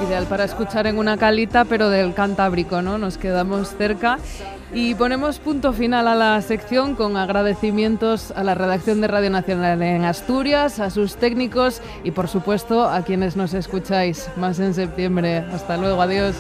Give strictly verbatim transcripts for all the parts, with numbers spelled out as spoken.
ideal para escuchar en una calita, pero del Cantábrico, ¿no? Nos quedamos cerca. Y ponemos punto final a la sección con agradecimientos a la redacción de Radio Nacional en Asturias, a sus técnicos y, por supuesto, a quienes nos escucháis más en septiembre. Hasta luego, adiós.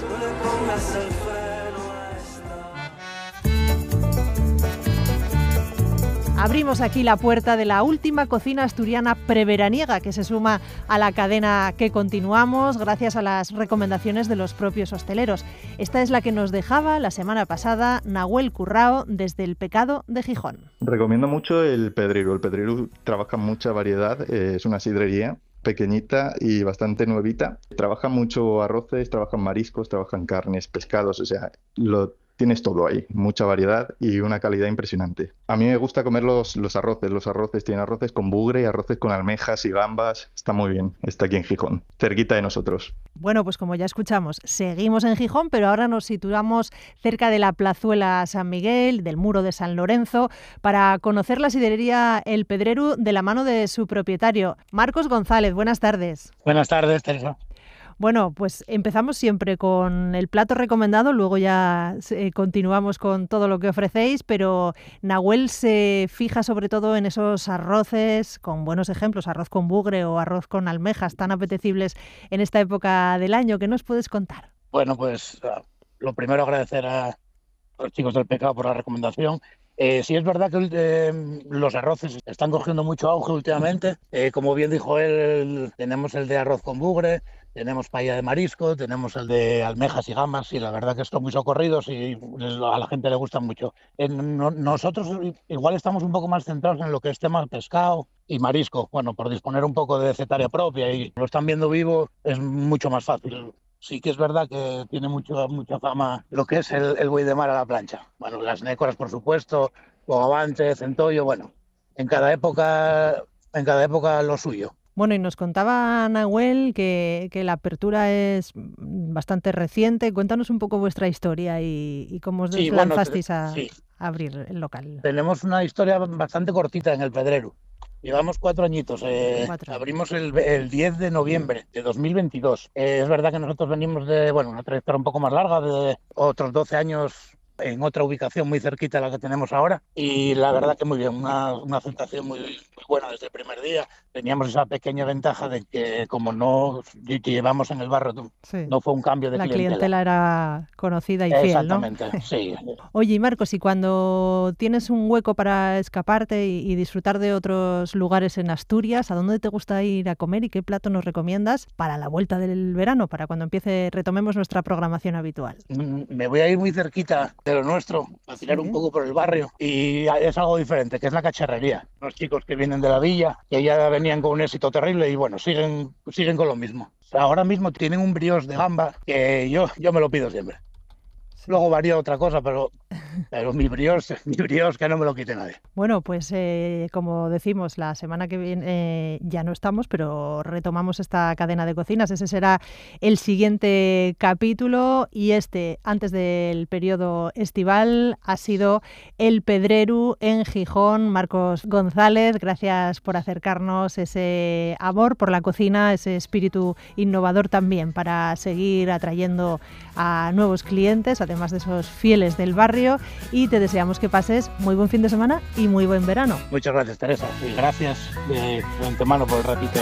Abrimos aquí la puerta de la última cocina asturiana preveraniega que se suma a la cadena que continuamos gracias a las recomendaciones de los propios hosteleros. Esta es la que nos dejaba la semana pasada Nahuel Currao desde El Pecado de Gijón. Recomiendo mucho el Pedrero. El Pedrero trabaja mucha variedad, eh, es una sidrería pequeñita y bastante nuevita. Trabajan mucho arroces, trabajan mariscos, trabajan carnes, pescados, o sea, lo tienes todo ahí, mucha variedad y una calidad impresionante. A mí me gusta comer los, los arroces, los arroces tienen arroces con bugre, arroces con almejas y gambas, está muy bien, está aquí en Gijón, cerquita de nosotros. Bueno, pues como ya escuchamos, seguimos en Gijón, pero ahora nos situamos cerca de la plazuela San Miguel, del muro de San Lorenzo, para conocer la sidrería El Pedrero de la mano de su propietario, Marcos González. Buenas tardes. Buenas tardes, Teresa. Bueno, pues empezamos siempre con el plato recomendado, luego ya eh, continuamos con todo lo que ofrecéis, pero Nahuel se fija sobre todo en esos arroces con buenos ejemplos, arroz con bugre o arroz con almejas tan apetecibles en esta época del año. ¿Qué nos puedes contar? Bueno, pues lo primero agradecer a los chicos del Pecado por la recomendación. Eh, sí es verdad que eh, los arroces están cogiendo mucho auge últimamente. Eh, como bien dijo él, tenemos el de arroz con bugre, tenemos paella de marisco, tenemos el de almejas y gambas, y la verdad que están muy socorridos y a la gente le gustan mucho. Eh, no, nosotros igual estamos un poco más centrados en lo que es tema pescado y marisco, bueno, por disponer un poco de cetaria propia y lo están viendo vivo, es mucho más fácil. Sí que es verdad que tiene mucho, mucha fama lo que es el, el buey de mar a la plancha. Bueno, las nécoras, por supuesto, bogavante, centollo, bueno, en cada época, en cada época lo suyo. Bueno, y nos contaba Nahuel que, que la apertura es bastante reciente. Cuéntanos un poco vuestra historia y, y cómo os sí, lanzasteis bueno, a, sí. a abrir el local. Tenemos una historia bastante cortita en El Pedrero. Llevamos cuatro añitos, eh, cuatro. Abrimos el, el diez de noviembre de dos mil veintidós. Eh, es verdad que nosotros venimos de bueno, una trayectoria un poco más larga, de otros doce años en otra ubicación muy cerquita de la que tenemos ahora, y la verdad que muy bien, una, una aceptación muy, muy buena desde el primer día. Teníamos esa pequeña ventaja de que como no que llevamos en el barrio, sí. no fue un cambio de la clientela. La clientela era conocida y fiel, Exactamente, ¿no? sí. Oye, y Marcos, y cuando tienes un hueco para escaparte y, y disfrutar de otros lugares en Asturias, ¿a dónde te gusta ir a comer y qué plato nos recomiendas para la vuelta del verano, para cuando empiece, retomemos nuestra programación habitual? Me voy a ir muy cerquita de lo nuestro, a tirar sí. un poco por el barrio, y es algo diferente, que es la cacharrería. Los chicos que vienen de la villa, que ya venían con un éxito terrible y bueno, siguen, siguen con lo mismo. Ahora mismo tienen un brioche de gamba que yo, yo me lo pido siempre. Luego varía otra cosa, pero, pero mi brioche, mi brioche que no me lo quite nadie. Bueno, pues eh, como decimos, la semana que viene eh, ya no estamos, pero retomamos esta cadena de cocinas. Ese será el siguiente capítulo y este, antes del periodo estival, ha sido El Pedrero en Gijón. Marcos González, gracias por acercarnos ese amor por la cocina, ese espíritu innovador también para seguir atrayendo a nuevos clientes, además de esos fieles del barrio, y te deseamos que pases muy buen fin de semana y muy buen verano. Muchas gracias, Teresa, y gracias de, de antemano por el ratito.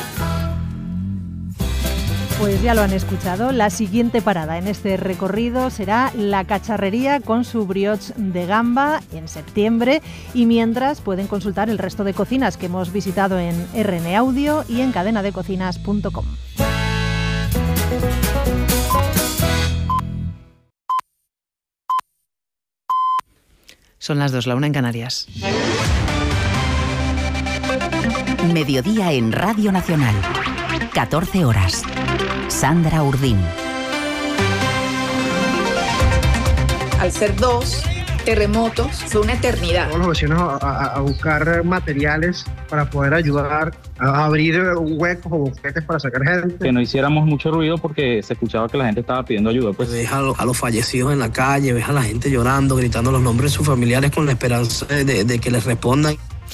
Pues ya lo han escuchado, la siguiente parada en este recorrido será la cacharrería con su brioche de gamba en septiembre, y mientras pueden consultar el resto de cocinas que hemos visitado en R N Audio y en cadena de cocinas punto com. Son las dos, la una en Canarias. Mediodía en Radio Nacional. catorce horas. Sandra Urdín. Al ser dos terremotos, fue una eternidad. Todos los vecinos a, a, a buscar materiales para poder ayudar a abrir huecos o bufetes para sacar gente. Que no hiciéramos mucho ruido porque se escuchaba que la gente estaba pidiendo ayuda. Pues ves a, a los fallecidos en la calle, ves a la gente llorando, gritando los nombres de sus familiares con la esperanza de, de, de que les respondan.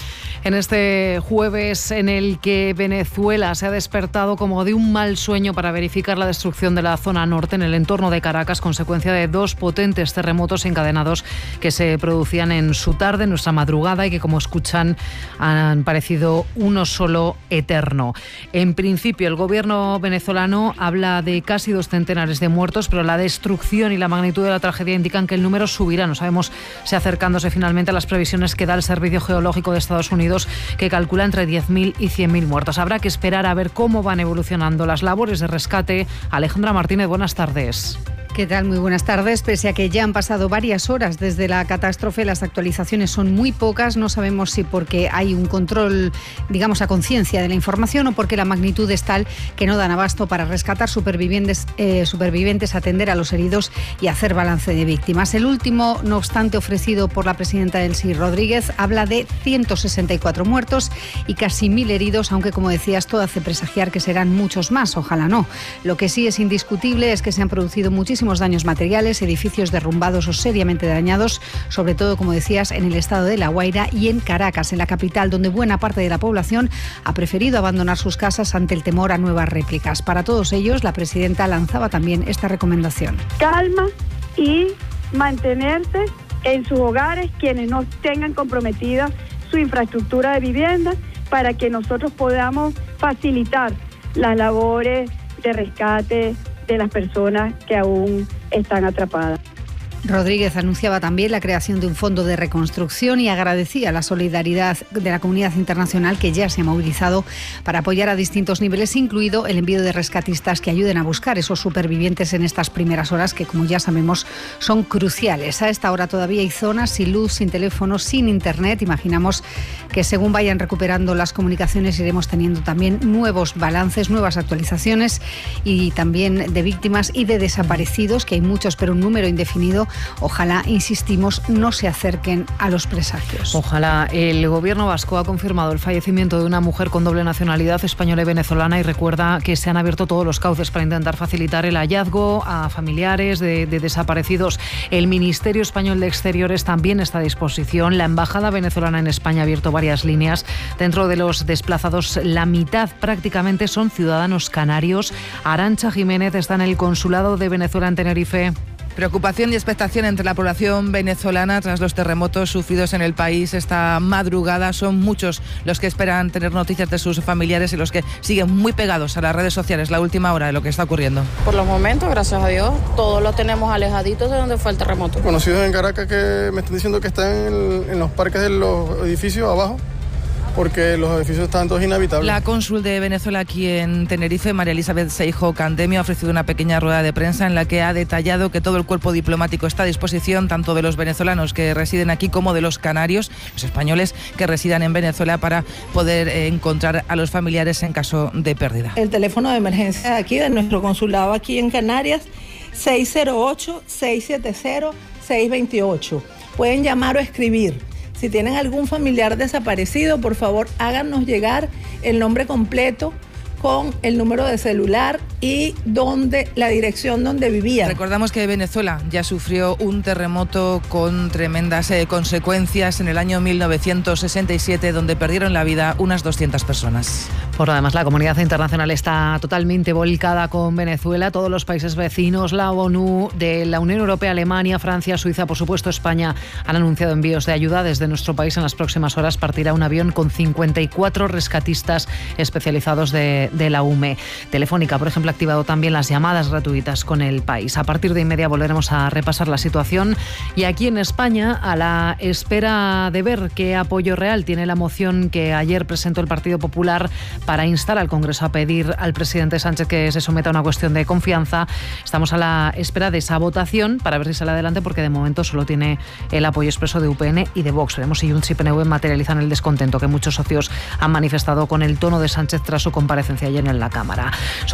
En este jueves en el que Venezuela se ha despertado como de un mal sueño para verificar la destrucción de la zona norte en el entorno de Caracas, consecuencia de dos potentes terremotos encadenados que se producían en su tarde, nuestra madrugada, y que, como escuchan, han parecido uno solo eterno. En principio, el gobierno venezolano habla de casi dos centenares de muertos, pero la destrucción y la magnitud de la tragedia indican que el número subirá. No sabemos si acercándose finalmente a las previsiones que da el Servicio Geológico de Estados Unidos, que calcula entre diez mil y cien mil muertos. Habrá que esperar a ver cómo van evolucionando las labores de rescate. Alejandra Martínez, buenas tardes. ¿Qué tal? Muy buenas tardes. Pese a que ya han pasado varias horas desde la catástrofe, las actualizaciones son muy pocas. No sabemos si porque hay un control, digamos, a conciencia de la información o porque la magnitud es tal que no dan abasto para rescatar supervivientes, eh, supervivientes, atender a los heridos y hacer balance de víctimas. El último, no obstante, ofrecido por la presidenta Delcy Rodríguez, habla de ciento sesenta y cuatro muertos y casi mil heridos, aunque, como decías, todo hace presagiar que serán muchos más. Ojalá no. Lo que sí es indiscutible es que se han producido muchísimos daños materiales, edificios derrumbados o seriamente dañados, sobre todo, como decías, en el estado de La Guaira y en Caracas, en la capital, donde buena parte de la población ha preferido abandonar sus casas ante el temor a nuevas réplicas. Para todos ellos, la presidenta lanzaba también esta recomendación. Calma y mantenerse en sus hogares quienes no tengan comprometida su infraestructura de vivienda, para que nosotros podamos facilitar las labores de rescate de las personas que aún están atrapadas. Rodríguez anunciaba también la creación de un fondo de reconstrucción y agradecía la solidaridad de la comunidad internacional, que ya se ha movilizado para apoyar a distintos niveles, incluido el envío de rescatistas que ayuden a buscar esos supervivientes en estas primeras horas que, como ya sabemos, son cruciales. A esta hora todavía hay zonas sin luz, sin teléfono, sin internet. Imaginamos que según vayan recuperando las comunicaciones iremos teniendo también nuevos balances, nuevas actualizaciones, y también de víctimas y de desaparecidos, que hay muchos, pero un número indefinido. Ojalá, insistimos, no se acerquen a los presagios. Ojalá. El gobierno vasco ha confirmado el fallecimiento de una mujer con doble nacionalidad, española y venezolana, y recuerda que se han abierto todos los cauces para intentar facilitar el hallazgo a familiares de, de desaparecidos. El Ministerio Español de Exteriores también está a disposición. La Embajada venezolana en España ha abierto varias líneas. Dentro de los desplazados, la mitad prácticamente son ciudadanos canarios. Arantxa Jiménez está en el Consulado de Venezuela en Tenerife. Preocupación y expectación entre la población venezolana tras los terremotos sufridos en el país esta madrugada. Son muchos los que esperan tener noticias de sus familiares y los que siguen muy pegados a las redes sociales la última hora de lo que está ocurriendo. Por los momentos, gracias a Dios, todos los tenemos alejaditos de donde fue el terremoto. Conocidos en Caracas que me están diciendo que están en, en los parques de los edificios abajo, porque los edificios están todos inhabitables. La cónsul de Venezuela aquí en Tenerife, María Elizabeth Seijo Candemio, ha ofrecido una pequeña rueda de prensa en la que ha detallado que todo el cuerpo diplomático está a disposición, tanto de los venezolanos que residen aquí como de los canarios, los españoles que residan en Venezuela, para poder eh, encontrar a los familiares en caso de pérdida. El teléfono de emergencia de aquí, de nuestro consulado aquí en Canarias, seis cero ocho, seis siete cero, seis dos ocho. Pueden llamar o escribir. Si tienen algún familiar desaparecido, por favor, háganos llegar el nombre completo con el número de celular y donde, la dirección donde vivía. Recordamos que Venezuela ya sufrió un terremoto con tremendas eh, consecuencias en el año mil novecientos sesenta y siete, donde perdieron la vida unas doscientas personas. Por lo demás, la comunidad internacional está totalmente volcada con Venezuela. Todos los países vecinos, la ONU, de la Unión Europea, Alemania, Francia, Suiza, por supuesto España, han anunciado envíos de ayuda. Desde nuestro país en las próximas horas partirá un avión con cincuenta y cuatro rescatistas especializados de, de la U M E. Telefónica, por ejemplo, ha activado también las llamadas gratuitas con el país. A partir de inmediato volveremos a repasar la situación. Y aquí en España, a la espera de ver qué apoyo real tiene la moción que ayer presentó el Partido Popular para instar al Congreso a pedir al presidente Sánchez que se someta a una cuestión de confianza, estamos a la espera de esa votación para ver si sale adelante, porque de momento solo tiene el apoyo expreso de U P N y de Vox. Veremos si Junts y P N V materializan el descontento que muchos socios han manifestado con el tono de Sánchez tras su comparecencia ayer en la Cámara. Sobre un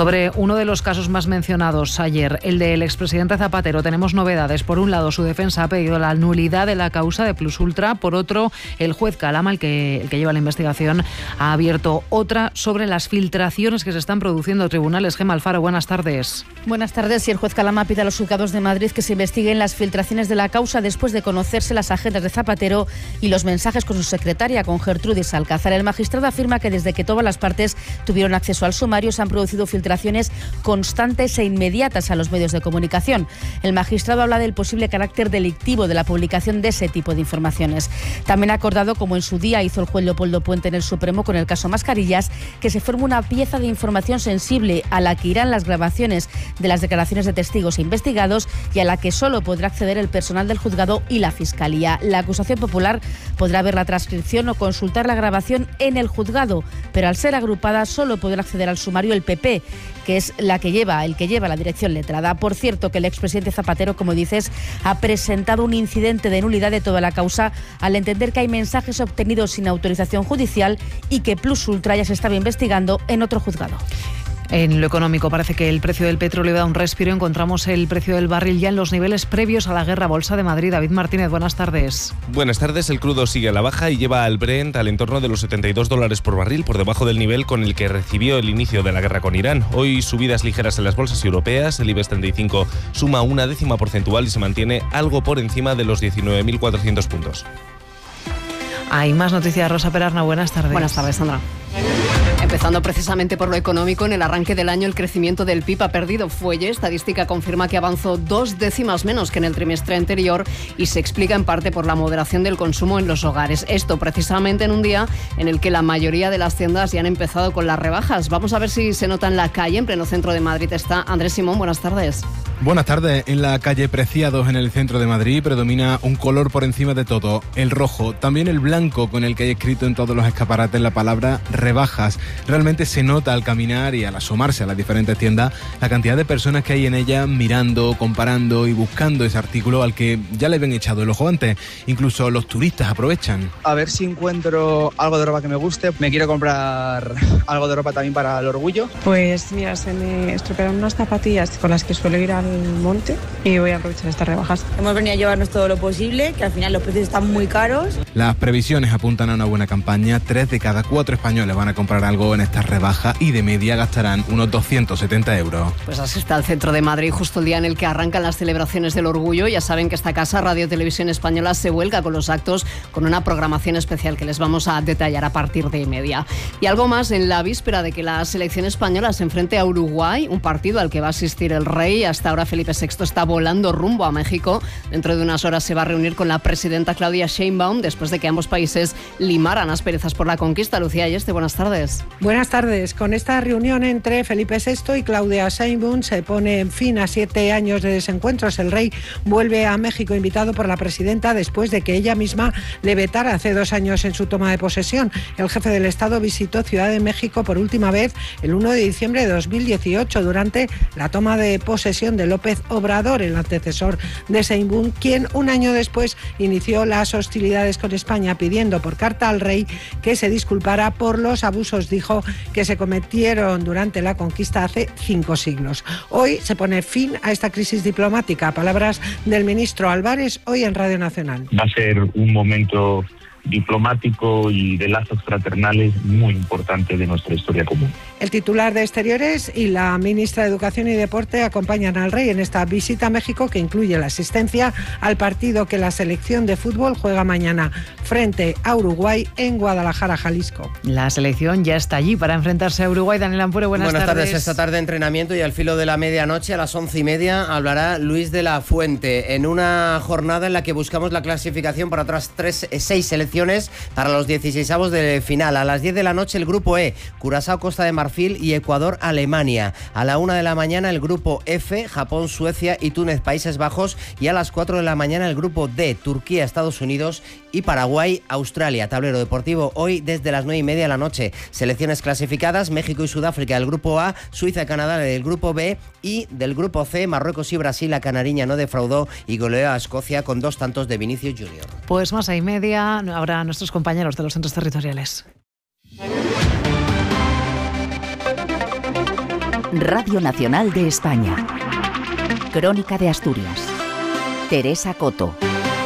uno de los casos más mencionados ayer, el del expresidente Zapatero. Tenemos novedades. Por un lado, su defensa ha pedido la nulidad de la causa de Plus Ultra. Por otro, el juez Calama, el que, el que lleva la investigación, ha abierto otra sobre las filtraciones que se están produciendo en tribunales. Gemma Alfaro, buenas tardes. Buenas tardes. Y el juez Calama pide a los juzgados de Madrid que se investiguen las filtraciones de la causa después de conocerse las agendas de Zapatero y los mensajes con su secretaria, con Gertrudis Alcázar. El magistrado afirma que desde que todas las partes tuvieron acceso al sumario se han producido filtraciones constantes e inmediatas a los medios de comunicación. El magistrado habla del posible carácter delictivo de la publicación de ese tipo de informaciones. También ha acordado, como en su día hizo el juez Leopoldo Puente en el Supremo con el caso Mascarillas, que se forme una pieza de información sensible a la que irán las grabaciones de las declaraciones de testigos e investigados y a la que solo podrá acceder el personal del juzgado y la Fiscalía. La acusación popular podrá ver la transcripción o consultar la grabación en el juzgado, pero al ser agrupada solo podrá acceder al sumario el P P, que es la que lleva, el que lleva la dirección letrada. Por cierto, que el expresidente Zapatero, como dices, ha presentado un incidente de nulidad de toda la causa al entender que hay mensajes obtenidos sin autorización judicial y que Plus Ultra ya se estaba investigando en otro juzgado. En lo económico, parece que el precio del petróleo da un respiro. Encontramos el precio del barril ya en los niveles previos a la guerra. Bolsa de Madrid. David Martínez, buenas tardes. Buenas tardes. El crudo sigue a la baja y lleva al Brent al entorno de los setenta y dos dólares por barril, por debajo del nivel con el que recibió el inicio de la guerra con Irán. Hoy subidas ligeras en las bolsas europeas. El IBEX treinta y cinco suma una décima porcentual y se mantiene algo por encima de los diecinueve mil cuatrocientos puntos. Hay más noticias. Rosa Perarna, buenas tardes. Buenas tardes, Sandra. Empezando precisamente por lo económico, en el arranque del año el crecimiento del P I B ha perdido fuelle. Estadística confirma que avanzó dos décimas menos que en el trimestre anterior y se explica en parte por la moderación del consumo en los hogares. Esto precisamente en un día en el que la mayoría de las tiendas ya han empezado con las rebajas. Vamos a ver si se nota en la calle. En pleno centro de Madrid está Andrés Simón. Buenas tardes. Buenas tardes. En la calle Preciados, en el centro de Madrid, predomina un color por encima de todo, el rojo. También el blanco, con el que hay escrito en todos los escaparates la palabra rebajas. Realmente se nota al caminar y al asomarse a las diferentes tiendas la cantidad de personas que hay en ellas mirando, comparando y buscando ese artículo al que ya le habían echado el ojo antes. Incluso los turistas aprovechan. A ver si encuentro algo de ropa que me guste. Me quiero comprar algo de ropa también para el orgullo. Pues mira, se me estropearon unas zapatillas con las que suelo ir al monte y voy a aprovechar estas rebajas. Hemos venido a llevarnos todo lo posible, que al final los precios están muy caros. Las previsiones apuntan a una buena campaña. Tres de cada cuatro españoles van a comprar algo en estas rebajas y de media gastarán unos doscientos setenta euros. Pues así está el centro de Madrid, justo el día en el que arrancan las celebraciones del orgullo. Ya saben que esta casa, Radio Televisión Española, se vuelca con los actos, con una programación especial que les vamos a detallar a partir de media. Y algo más, en la víspera de que la selección española se enfrente a Uruguay, un partido al que va a asistir el rey. Hasta ahora Felipe sexto está volando rumbo a México. Dentro de unas horas se va a reunir con la presidenta Claudia Sheinbaum, después de que ambos países limaran asperezas por la conquista. Lucía Ayeste, buenas tardes. Buenas tardes. Con esta reunión entre Felipe sexto y Claudia Sheinbaum se pone en fin a siete años de desencuentros. El rey vuelve a México invitado por la presidenta después de que ella misma le vetara hace dos años en su toma de posesión. El jefe del Estado visitó Ciudad de México por última vez el uno de diciembre de dos mil dieciocho durante la toma de posesión de López Obrador, el antecesor de Sheinbaum, quien un año después inició las hostilidades con España pidiendo por carta al rey que se disculpara por los abusos, dijo, que se cometieron durante la conquista hace cinco siglos. Hoy se pone fin a esta crisis diplomática. Palabras del ministro Álvarez hoy en Radio Nacional. Va a ser un momento diplomático y de lazos fraternales muy importante de nuestra historia común. El titular de Exteriores y la ministra de Educación y Deporte acompañan al rey en esta visita a México, que incluye la asistencia al partido que la selección de fútbol juega mañana frente a Uruguay en Guadalajara, Jalisco. La selección ya está allí para enfrentarse a Uruguay. Daniel Ampure, buenas, buenas tardes. tardes. Esta tarde entrenamiento y al filo de la medianoche, a las once y media, hablará Luis de la Fuente en una jornada en la que buscamos la clasificación para otras tres, seis selecciones para los dieciseisavos de final. A las diez de la noche el grupo E, Curazao, Costa de Marfil y Ecuador, Alemania. A la una de la mañana el grupo F, Japón, Suecia y Túnez, Países Bajos. Y a las cuatro de la mañana el grupo D, Turquía, Estados Unidos y Paraguay, Australia. Tablero deportivo hoy desde las nueve y media de la noche. Selecciones clasificadas: México y Sudáfrica del grupo A, Suiza y Canadá del grupo B, y del grupo C, Marruecos y Brasil. La canariña no defraudó y goleó a Escocia con dos tantos de Vinicius Junior. Pues más a y media habrá nuestros compañeros de los centros territoriales. Radio Nacional de España. Crónica de Asturias. Teresa Coto.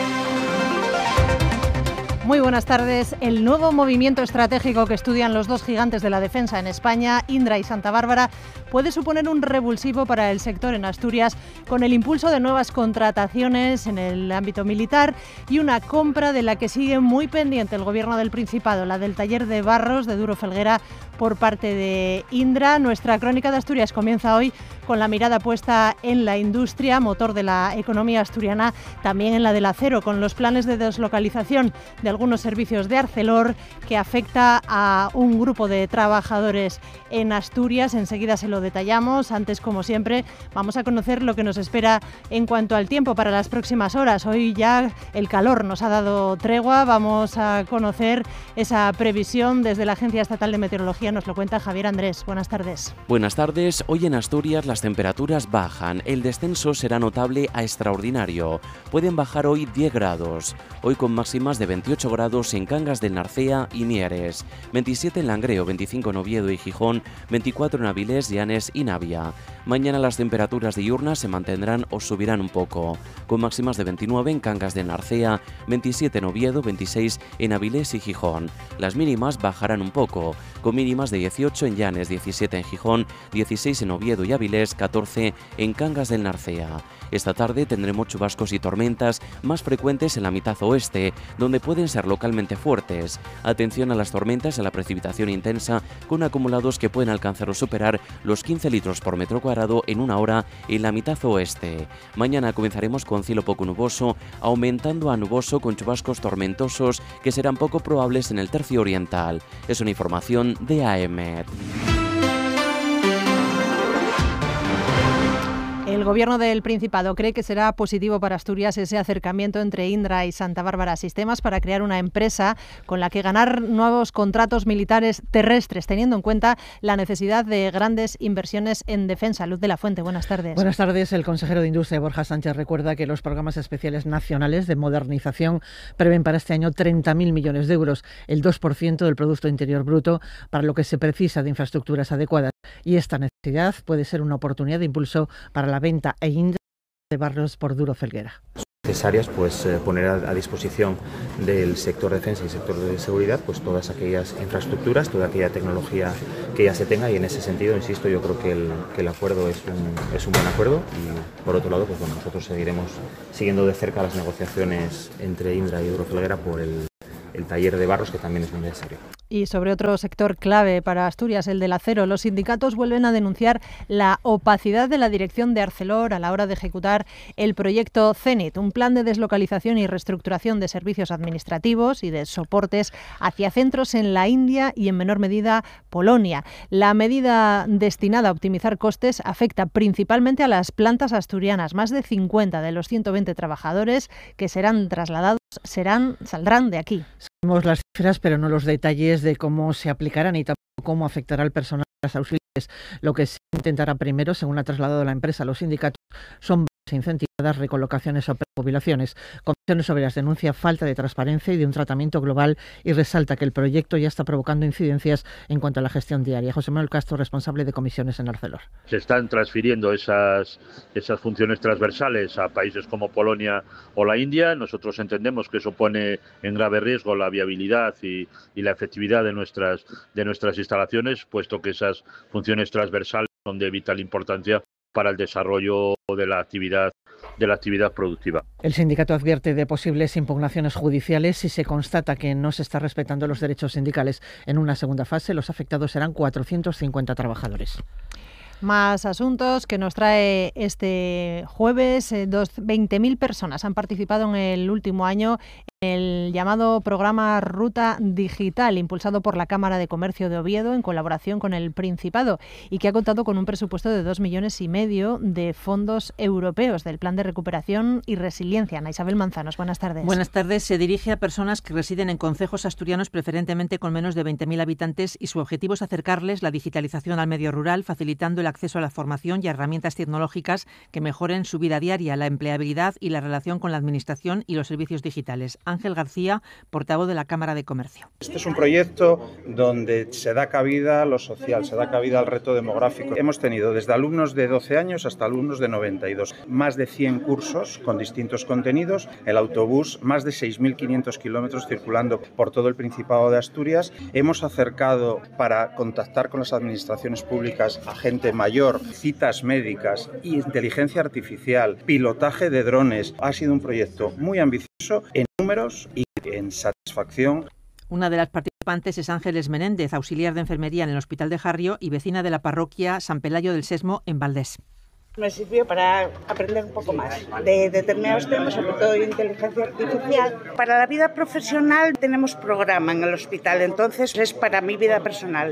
Muy buenas tardes. El nuevo movimiento estratégico que estudian los dos gigantes de la defensa en España, Indra y Santa Bárbara, puede suponer un revulsivo para el sector en Asturias, con el impulso de nuevas contrataciones en el ámbito militar y una compra de la que sigue muy pendiente el Gobierno del Principado, la del taller de barros de Duro Felguera por parte de Indra. Nuestra crónica de Asturias comienza hoy con la mirada puesta en la industria, motor de la economía asturiana, también en la del acero, con los planes de deslocalización de algunos servicios de Arcelor que afecta a un grupo de trabajadores en Asturias. Enseguida se lo detallamos. Antes, como siempre, vamos a conocer lo que nos espera en cuanto al tiempo para las próximas horas. Hoy ya el calor nos ha dado tregua. Vamos a conocer esa previsión desde la Agencia Estatal de Meteorología. Nos lo cuenta Javier Andrés. Buenas tardes. Buenas tardes. Hoy en Asturias las temperaturas bajan. El descenso será notable a extraordinario. Pueden bajar hoy diez grados. Hoy con máximas de veintiocho grados en Cangas del Narcea y Mieres, veintisiete en Langreo, veinticinco en Oviedo y Gijón, veinticuatro en Avilés, Llanes y Navia. Mañana las temperaturas diurnas se mantendrán o subirán un poco, con máximas de veintinueve en Cangas del Narcea, veintisiete en Oviedo, veintiséis en Avilés y Gijón. Las mínimas bajarán un poco, con mínimas de dieciocho en Llanes, diecisiete en Gijón, dieciséis en Oviedo y Avilés, catorce en Cangas del Narcea. Esta tarde tendremos chubascos y tormentas más frecuentes en la mitad oeste, donde pueden ser localmente fuertes. Atención a las tormentas y a la precipitación intensa, con acumulados que pueden alcanzar o superar los quince litros por metro cuadrado en una hora en la mitad oeste. Mañana comenzaremos con cielo poco nuboso, aumentando a nuboso con chubascos tormentosos que serán poco probables en el tercio oriental. Es una información de A E M E T. El Gobierno del Principado cree que será positivo para Asturias ese acercamiento entre Indra y Santa Bárbara Sistemas para crear una empresa con la que ganar nuevos contratos militares terrestres, teniendo en cuenta la necesidad de grandes inversiones en defensa. Luz de la Fuente, buenas tardes. Buenas tardes. El consejero de Industria, Borja Sánchez, recuerda que los programas especiales nacionales de modernización prevén para este año treinta mil millones de euros, el dos por ciento del Producto Interior Bruto, para lo que se precisa de infraestructuras adecuadas. Y esta necesidad puede ser una oportunidad de impulso para la venta e indra de barros por Duro Felguera. Necesarias pues eh, poner a, a disposición del sector de defensa y sector de seguridad pues todas aquellas infraestructuras, toda aquella tecnología que ya se tenga, y en ese sentido, insisto, yo creo que el, que el acuerdo es un, es un buen acuerdo, y por otro lado pues bueno, nosotros seguiremos siguiendo de cerca las negociaciones entre Indra y Duro Felguera por el, el taller de barros, que también es muy necesario. Y sobre otro sector clave para Asturias, el del acero, los sindicatos vuelven a denunciar la opacidad de la dirección de Arcelor a la hora de ejecutar el proyecto Zenit, un plan de deslocalización y reestructuración de servicios administrativos y de soportes hacia centros en la India y en menor medida Polonia. La medida destinada a optimizar costes afecta principalmente a las plantas asturianas. Más de cincuenta de los ciento veinte trabajadores que serán trasladados serán saldrán de aquí. Sabemos las cifras, pero no los detalles de cómo se aplicarán y tampoco cómo afectará al personal de las auxiliares. Lo que se intentará primero, según ha trasladado la empresa a los sindicatos, son incentivadas recolocaciones o prejubilaciones. Comisiones Obreras denuncia falta de transparencia y de un tratamiento global y resalta que el proyecto ya está provocando incidencias en cuanto a la gestión diaria. José Manuel Castro, responsable de comisiones en Arcelor. Se están transfiriendo esas, esas funciones transversales a países como Polonia o la India. Nosotros entendemos que eso pone en grave riesgo la viabilidad y, y la efectividad de nuestras, de nuestras instalaciones, puesto que esas funciones transversales son de vital importancia para el desarrollo de la actividad de la actividad productiva. El sindicato advierte de posibles impugnaciones judiciales si se constata que no se está respetando los derechos sindicales. En una segunda fase, los afectados serán cuatrocientos cincuenta trabajadores. Más asuntos que nos trae este jueves. veinte mil personas han participado en el último año en el llamado programa Ruta Digital, impulsado por la Cámara de Comercio de Oviedo en colaboración con el Principado, y que ha contado con un presupuesto de dos millones y medio de fondos europeos del Plan de Recuperación y Resiliencia. Ana Isabel Manzanos, buenas tardes. Buenas tardes. Se dirige a personas que residen en concejos asturianos, preferentemente con menos de veinte mil habitantes, y su objetivo es acercarles la digitalización al medio rural, facilitando el acceso a la formación y a herramientas tecnológicas que mejoren su vida diaria, la empleabilidad y la relación con la administración y los servicios digitales. Ángel García, portavoz de la Cámara de Comercio. Este es un proyecto donde se da cabida a lo social, se da cabida al reto demográfico. Hemos tenido desde alumnos de doce años hasta alumnos de noventa y dos, más de cien cursos con distintos contenidos, el autobús, más de seis mil quinientos kilómetros circulando por todo el Principado de Asturias. Hemos acercado para contactar con las administraciones públicas a gente mayor, citas médicas, inteligencia artificial, pilotaje de drones. Ha sido un proyecto muy ambicioso en números y en satisfacción. Una de las participantes es Ángeles Menéndez, auxiliar de enfermería en el Hospital de Jarrio y vecina de la parroquia San Pelayo del Sesmo en Valdés. Me sirvió para aprender un poco más de determinados temas, sobre todo de inteligencia artificial. Para la vida profesional tenemos programa en el hospital, entonces es para mi vida personal.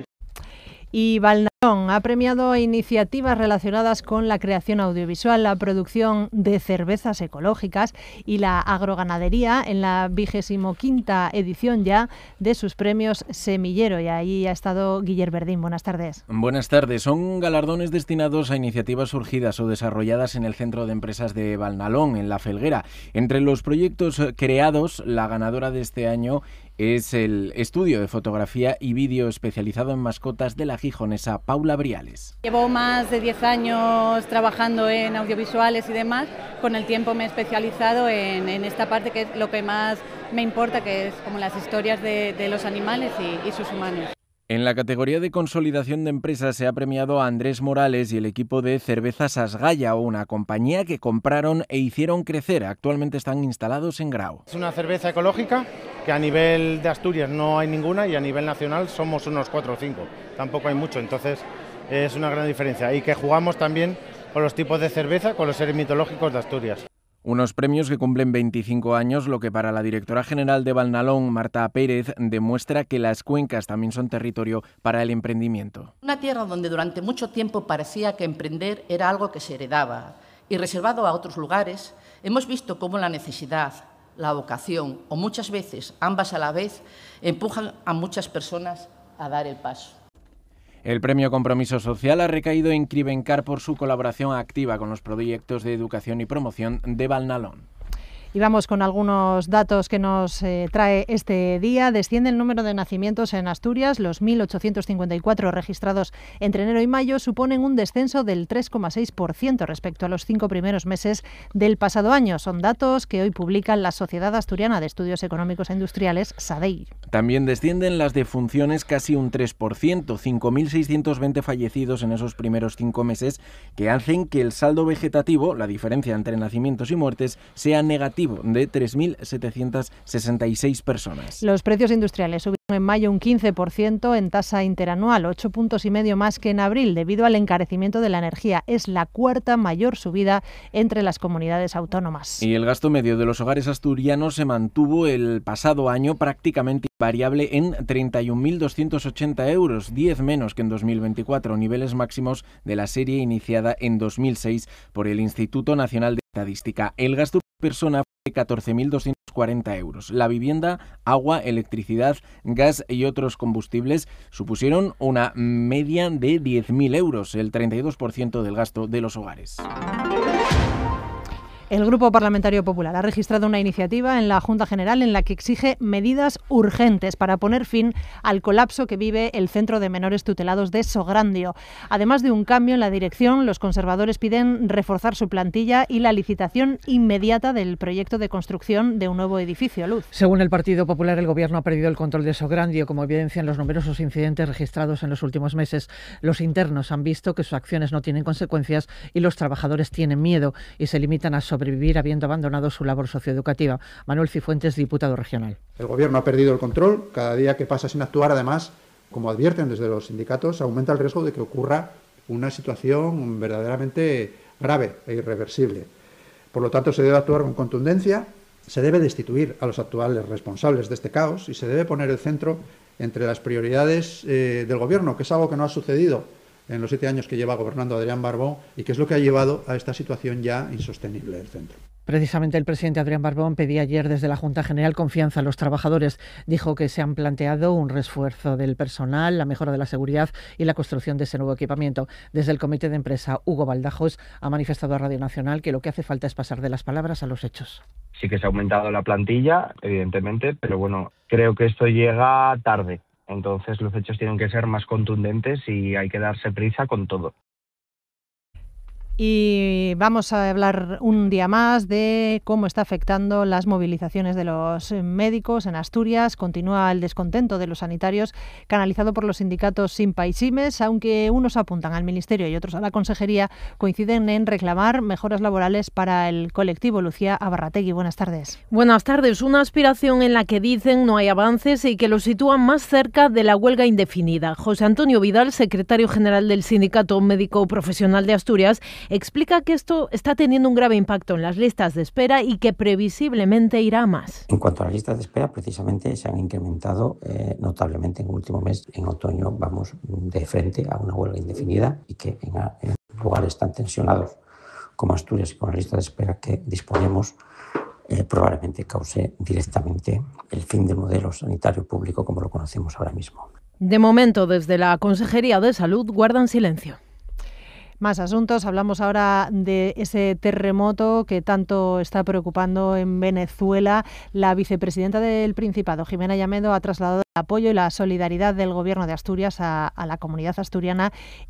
Y Valnalón ha premiado iniciativas relacionadas con la creación audiovisual, la producción de cervezas ecológicas y la agroganadería en la vigésimo quinta edición ya de sus premios Semillero. Y ahí ha estado Guiller Verdín. Buenas tardes. Buenas tardes. Son galardones destinados a iniciativas surgidas o desarrolladas en el Centro de Empresas de Valnalón, en La Felguera. Entre los proyectos creados, la ganadora de este año es el estudio de fotografía y vídeo especializado en mascotas de la gijonesa Paula Briales. Llevo más de diez años trabajando en audiovisuales y demás. Con el tiempo me he especializado en, en esta parte que es lo que más me importa, que es como las historias de, de los animales y, y sus humanos. En la categoría de consolidación de empresas se ha premiado a Andrés Morales y el equipo de Cervezas Asgaya, una compañía que compraron e hicieron crecer. Actualmente están instalados en Grau. Es una cerveza ecológica que a nivel de Asturias no hay ninguna y a nivel nacional somos unos cuatro o cinco. Tampoco hay mucho, entonces es una gran diferencia. Y que jugamos también con los tipos de cerveza, con los seres mitológicos de Asturias. Unos premios que cumplen veinticinco años, lo que para la directora general de Valnalón, Marta Pérez, demuestra que las cuencas también son territorio para el emprendimiento. Una tierra donde durante mucho tiempo parecía que emprender era algo que se heredaba y reservado a otros lugares, hemos visto cómo la necesidad, la vocación o muchas veces ambas a la vez empujan a muchas personas a dar el paso. El premio Compromiso Social ha recaído en Cribencar por su colaboración activa con los proyectos de educación y promoción de Valnalón. Y vamos con algunos datos que nos eh, trae este día. Desciende el número de nacimientos en Asturias. Los mil ochocientos cincuenta y cuatro registrados entre enero y mayo suponen un descenso del tres coma seis por ciento respecto a los cinco primeros meses del pasado año. Son datos que hoy publica la Sociedad Asturiana de Estudios Económicos e Industriales, SADEI. También descienden las defunciones casi un tres por ciento, cinco mil seiscientos veinte fallecidos en esos primeros cinco meses, que hacen que el saldo vegetativo, la diferencia entre nacimientos y muertes, sea negativo, de tres mil setecientos sesenta y seis personas. Los precios industriales subieron en mayo un quince por ciento en tasa interanual, ocho puntos y medio más que en abril, debido al encarecimiento de la energía. Es la cuarta mayor subida entre las comunidades autónomas. Y el gasto medio de los hogares asturianos se mantuvo el pasado año prácticamente invariable en treinta y un mil doscientos ochenta euros, diez menos que en dos mil veinticuatro, niveles máximos de la serie iniciada en dos mil seis por el Instituto Nacional de Estadística. El gasto por persona fue de catorce mil doscientos cuarenta euros. La vivienda, agua, electricidad, gas y otros combustibles supusieron una media de diez mil euros, el treinta y dos por ciento del gasto de los hogares. El Grupo Parlamentario Popular ha registrado una iniciativa en la Junta General en la que exige medidas urgentes para poner fin al colapso que vive el Centro de Menores Tutelados de Sograndio. Además de un cambio en la dirección, los conservadores piden reforzar su plantilla y la licitación inmediata del proyecto de construcción de un nuevo edificio. Luz. Según el Partido Popular, el Gobierno ha perdido el control de Sograndio, como evidencian los numerosos incidentes registrados en los últimos meses. Los internos han visto que sus acciones no tienen consecuencias y los trabajadores tienen miedo y se limitan a sobrevivir habiendo abandonado su labor socioeducativa. Manuel Cifuentes, diputado regional. El Gobierno ha perdido el control. Cada día que pasa sin actuar, además, como advierten desde los sindicatos, aumenta el riesgo de que ocurra una situación verdaderamente grave e irreversible. Por lo tanto, se debe actuar con contundencia, se debe destituir a los actuales responsables de este caos y se debe poner el centro entre las prioridades eh, del Gobierno, que es algo que no ha sucedido en los siete años que lleva gobernando Adrián Barbón y que es lo que ha llevado a esta situación ya insostenible del centro. Precisamente el presidente Adrián Barbón pedía ayer desde la Junta General confianza a los trabajadores. Dijo que se han planteado un refuerzo del personal, la mejora de la seguridad y la construcción de ese nuevo equipamiento. Desde el comité de empresa, Hugo Baldajos ha manifestado a Radio Nacional que lo que hace falta es pasar de las palabras a los hechos. Sí que se ha aumentado la plantilla, evidentemente, pero bueno, creo que esto llega tarde. Entonces los hechos tienen que ser más contundentes y hay que darse prisa con todo. Y vamos a hablar un día más de cómo está afectando las movilizaciones de los médicos en Asturias. Continúa el descontento de los sanitarios canalizado por los sindicatos SINPA y SIMES, aunque unos apuntan al Ministerio y otros a la Consejería, coinciden en reclamar mejoras laborales para el colectivo. Lucía Abarrategui, buenas tardes. Buenas tardes. Una aspiración en la que dicen no hay avances y que los sitúan más cerca de la huelga indefinida. José Antonio Vidal, secretario general del Sindicato Médico Profesional de Asturias, explica que esto está teniendo un grave impacto en las listas de espera y que previsiblemente irá a más. En cuanto a las listas de espera, precisamente se han incrementado eh, notablemente en el último mes. En otoño vamos de frente a una huelga indefinida y que en, en lugares tan tensionados como Asturias y con la lista de espera que disponemos, eh, probablemente cause directamente el fin del modelo sanitario público como lo conocemos ahora mismo. De momento, desde la Consejería de Salud guardan silencio. Más asuntos. Hablamos ahora de ese terremoto que tanto está preocupando en Venezuela. La vicepresidenta del Principado, Jimena Llamedo, ha trasladado el apoyo y la solidaridad del Gobierno de Asturias a, a la comunidad asturiana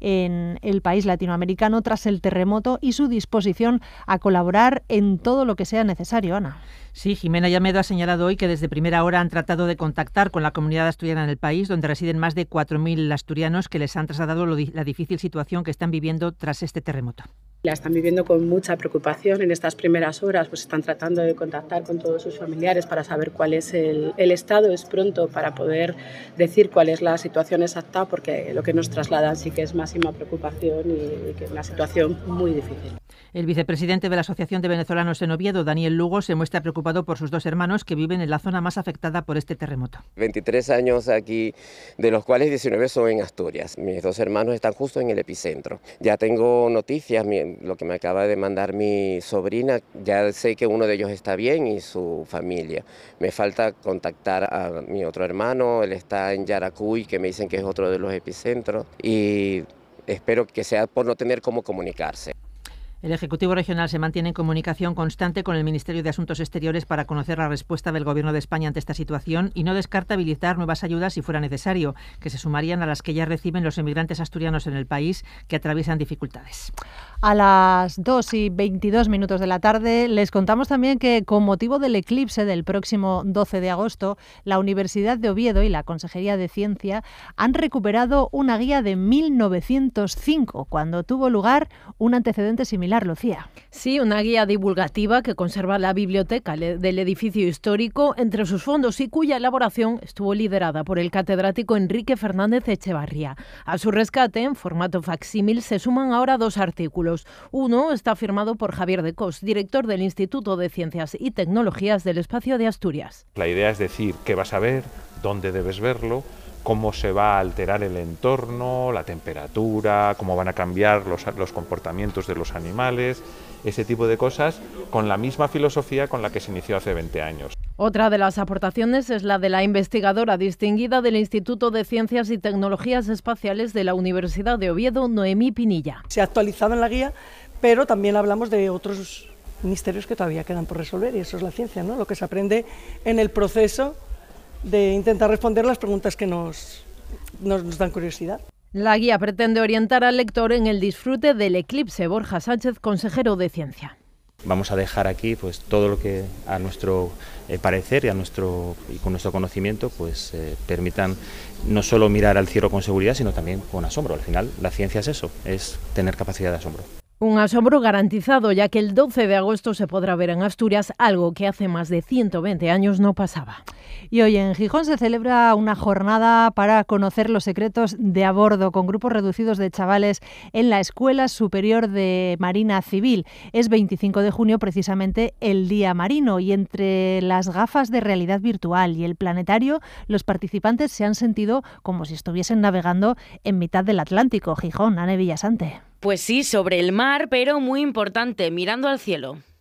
en el país latinoamericano tras el terremoto y su disposición a colaborar en todo lo que sea necesario. Ana. Sí, Jimena Llamedo ha señalado hoy que desde primera hora han tratado de contactar con la comunidad asturiana en el país, donde residen más de cuatro mil asturianos que les han trasladado lo, la difícil situación que están viviendo tras este terremoto. La están viviendo con mucha preocupación en estas primeras horas, pues están tratando de contactar con todos sus familiares para saber cuál es el, el estado. Es pronto para poder decir cuál es la situación exacta, porque lo que nos trasladan sí que es máxima preocupación y, y que es una situación muy difícil. El vicepresidente de la Asociación de Venezolanos en Oviedo, Daniel Lugo, se muestra preocupado por sus dos hermanos que viven en la zona más afectada por este terremoto. veintitrés años aquí, de los cuales diecinueve son en Asturias. Mis dos hermanos están justo en el epicentro. Ya tengo noticias, lo que me acaba de mandar mi sobrina, ya sé que uno de ellos está bien y su familia. Me falta contactar a mi otro hermano, él está en Yaracuy, que me dicen que es otro de los epicentros, y espero que sea por no tener cómo comunicarse. El Ejecutivo Regional se mantiene en comunicación constante con el Ministerio de Asuntos Exteriores para conocer la respuesta del Gobierno de España ante esta situación y no descarta habilitar nuevas ayudas si fuera necesario, que se sumarían a las que ya reciben los emigrantes asturianos en el país que atraviesan dificultades. A las dos y veintidós minutos de la tarde les contamos también que con motivo del eclipse del próximo doce de agosto, la Universidad de Oviedo y la Consejería de Ciencia han recuperado una guía de mil novecientos cinco, cuando tuvo lugar un antecedente similar, Lucía. Sí, una guía divulgativa que conserva la biblioteca del edificio histórico entre sus fondos y cuya elaboración estuvo liderada por el catedrático Enrique Fernández Echevarría. A su rescate, en formato facsímil, se suman ahora dos artículos. Uno está firmado por Javier de Cos, director del Instituto de Ciencias y Tecnologías del Espacio de Asturias. La idea es decir qué vas a ver, dónde debes verlo, cómo se va a alterar el entorno, la temperatura, cómo van a cambiar los, los comportamientos de los animales, ese tipo de cosas, con la misma filosofía con la que se inició hace veinte años. Otra de las aportaciones es la de la investigadora distinguida del Instituto de Ciencias y Tecnologías Espaciales de la Universidad de Oviedo, Noemí Pinilla. Se ha actualizado en la guía, pero también hablamos de otros misterios que todavía quedan por resolver, y eso es la ciencia, ¿no? Lo que se aprende en el proceso de intentar responder las preguntas que nos, nos, nos dan curiosidad. La guía pretende orientar al lector en el disfrute del eclipse. Borja Sánchez, consejero de Ciencia. Vamos a dejar aquí pues todo lo que a nuestro eh, parecer y a nuestro y con nuestro conocimiento pues eh, permitan no solo mirar al cielo con seguridad, sino también con asombro. Al final la ciencia es eso, es tener capacidad de asombro. Un asombro garantizado, ya que el doce de agosto se podrá ver en Asturias algo que hace más de ciento veinte años no pasaba. Y hoy en Gijón se celebra una jornada para conocer los secretos de a bordo, con grupos reducidos de chavales en la Escuela Superior de Marina Civil. Es veinticinco de junio, precisamente el Día Marino, y entre las gafas de realidad virtual y el planetario, los participantes se han sentido como si estuviesen navegando en mitad del Atlántico. Gijón, Ane Villasante. Pues sí, sobre el mar, pero muy importante, mirando al cielo.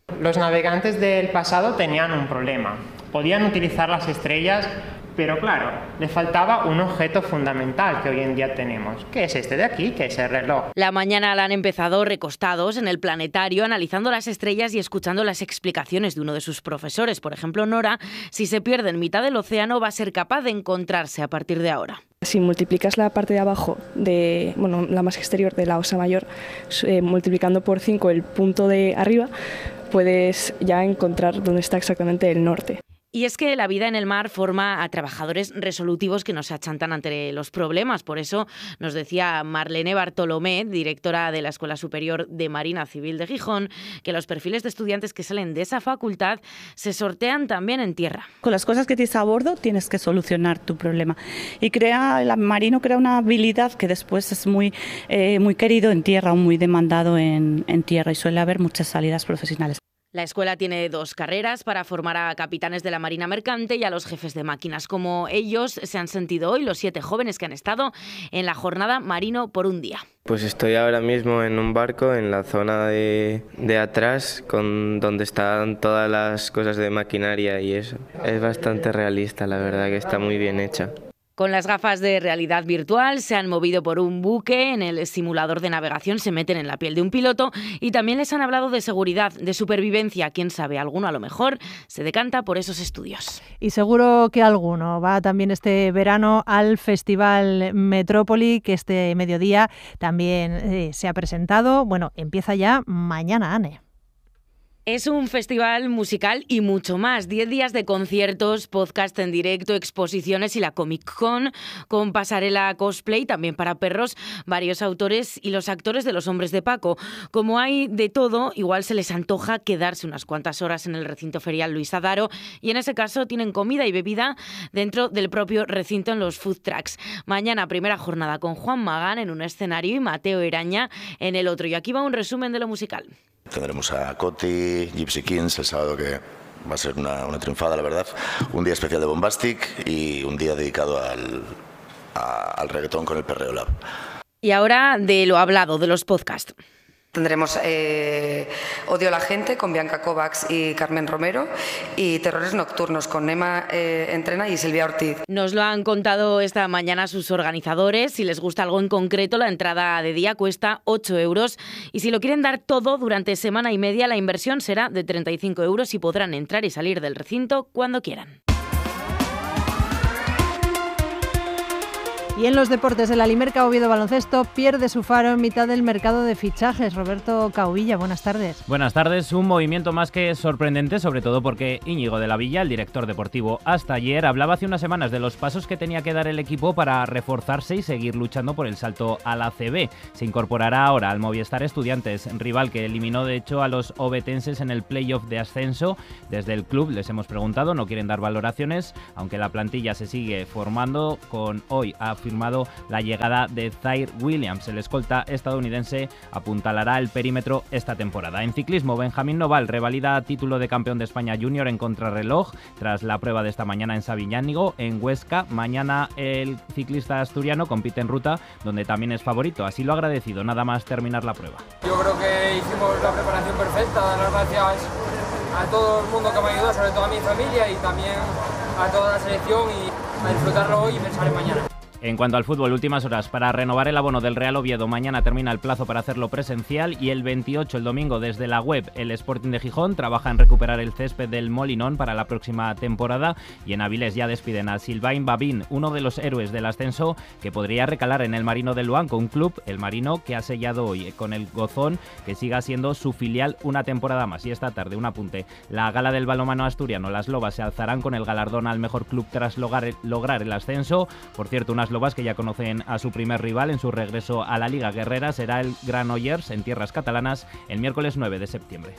Los navegantes del pasado tenían un problema. Podían utilizar las estrellas, pero claro, le faltaba un objeto fundamental que hoy en día tenemos, que es este de aquí, que es el reloj. La mañana la han empezado recostados en el planetario, analizando las estrellas y escuchando las explicaciones de uno de sus profesores. Por ejemplo, Nora, si se pierde en mitad del océano, va a ser capaz de encontrarse a partir de ahora. Si multiplicas la parte de abajo, de, bueno, la más exterior de la Osa Mayor, eh, multiplicando por cinco el punto de arriba, puedes ya encontrar dónde está exactamente el norte. Y es que la vida en el mar forma a trabajadores resolutivos que no se achantan ante los problemas. Por eso nos decía Marlene Bartolomé, directora de la Escuela Superior de Marina Civil de Gijón, que los perfiles de estudiantes que salen de esa facultad se sortean también en tierra. Con las cosas que tienes a bordo tienes que solucionar tu problema. Y crea, el marino crea una habilidad que después es muy, eh, muy querido en tierra, muy demandado en, en tierra, y suele haber muchas salidas profesionales. La escuela tiene dos carreras para formar a capitanes de la Marina Mercante y a los jefes de máquinas. Como ellos se han sentido hoy los siete jóvenes que han estado en la jornada Marino por un día. Pues estoy ahora mismo en un barco en la zona de, de atrás, con, donde están todas las cosas de maquinaria y eso. Es bastante realista, la verdad, que está muy bien hecha. Con las gafas de realidad virtual se han movido por un buque, en el simulador de navegación se meten en la piel de un piloto y también les han hablado de seguridad, de supervivencia. Quién sabe, alguno a lo mejor se decanta por esos estudios. Y seguro que alguno va también este verano al Festival Metrópoli, que este mediodía también eh, se ha presentado. Bueno, empieza ya mañana, Ane. Es un festival musical y mucho más. Diez días de conciertos, podcast en directo, exposiciones y la Comic Con, con pasarela cosplay, también para perros, varios autores y los actores de Los Hombres de Paco. Como hay de todo, igual se les antoja quedarse unas cuantas horas en el recinto ferial Luis Adaro, y en ese caso tienen comida y bebida dentro del propio recinto en los food trucks. Mañana primera jornada con Juan Magán en un escenario y Mateo Iraña en el otro. Y aquí va un resumen de lo musical. Tendremos a Coti, Gypsy Kings el sábado, que va a ser una, una triunfada, la verdad. Un día especial de Bombastic y un día dedicado al, a, al reggaetón con el Perreo Lab. Y ahora de lo hablado, de los podcasts. Tendremos eh, Odio a la gente con Bianca Kovacs y Carmen Romero, y Terrores Nocturnos con Nema eh, Entrena y Silvia Ortiz. Nos lo han contado esta mañana sus organizadores. Si les gusta algo en concreto, la entrada de día cuesta ocho euros. Y si lo quieren dar todo durante semana y media, la inversión será de treinta y cinco euros y podrán entrar y salir del recinto cuando quieran. Y en los deportes, el Alimerca Oviedo Baloncesto pierde su faro en mitad del mercado de fichajes. Roberto Cauvilla, buenas tardes. Buenas tardes. Un movimiento más que sorprendente, sobre todo porque Íñigo de la Villa, el director deportivo hasta ayer, hablaba hace unas semanas de los pasos que tenía que dar el equipo para reforzarse y seguir luchando por el salto a la A C B. Se incorporará ahora al Movistar Estudiantes, rival que eliminó de hecho a los obetenses en el playoff de ascenso. Desde el club les hemos preguntado, no quieren dar valoraciones, aunque la plantilla se sigue formando. Con hoy a firmado la llegada de Zaire Williams. El escolta estadounidense apuntalará el perímetro esta temporada. En ciclismo, Benjamín Noval revalida título de campeón de España junior en contrarreloj tras la prueba de esta mañana en Sabiñánigo, en Huesca. Mañana el ciclista asturiano compite en ruta, donde también es favorito. Así lo ha agradecido nada más terminar la prueba. Yo creo que hicimos la preparación perfecta. Dar las gracias a todo el mundo que me ayudó, sobre todo a mi familia y también a toda la selección, y a disfrutarlo hoy y pensar en mañana. En cuanto al fútbol, últimas horas para renovar el abono del Real Oviedo. Mañana termina el plazo para hacerlo presencial y el veintiocho, el domingo, desde la web, el Sporting de Gijón trabaja en recuperar el césped del Molinón para la próxima temporada, y en Avilés ya despiden a Sylvain Babin, uno de los héroes del ascenso, que podría recalar en el Marino del Luanco, un club, el Marino, que ha sellado hoy con el Gozón que siga siendo su filial una temporada más. Y esta tarde, un apunte, la gala del balonmano asturiano, las Lobas se alzarán con el galardón al mejor club tras lograr el, lograr el ascenso. Por cierto, unas Lobas que ya conocen a su primer rival en su regreso a la Liga Guerrera. Será el Granollers en tierras catalanas el miércoles nueve de septiembre.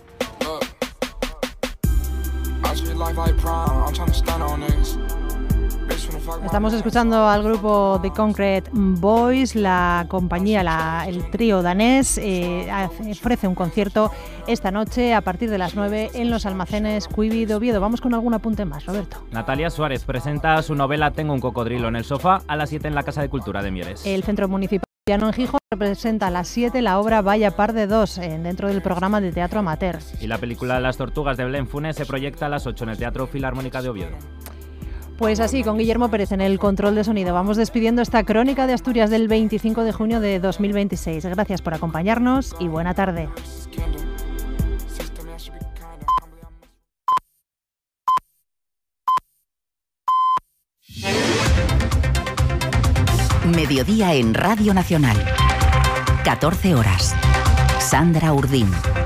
Estamos escuchando al grupo The Concrete Boys. La compañía, la, el trío danés, eh, ofrece un concierto esta noche a partir de las nueve en los almacenes Quibi de Oviedo. Vamos con algún apunte más, Roberto. Natalia Suárez presenta su novela Tengo un cocodrilo en el sofá a las siete en la Casa de Cultura de Mieres. El Centro Municipal Piano en Gijón representa a las siete la obra Vaya par de dos en, dentro del programa de teatro amateur. Y la película Las Tortugas de Belén Funes se proyecta a las ocho en el Teatro Filarmónica de Oviedo. Pues así, con Guillermo Pérez en el control de sonido, vamos despidiendo esta crónica de Asturias del veinticinco de junio de dos mil veintiséis. Gracias por acompañarnos y buena tarde. Mediodía en Radio Nacional. catorce horas. Sandra Urdín.